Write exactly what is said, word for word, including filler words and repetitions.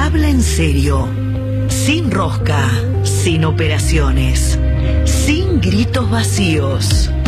Habla en serio, sin rosca, sin operaciones, sin gritos vacíos.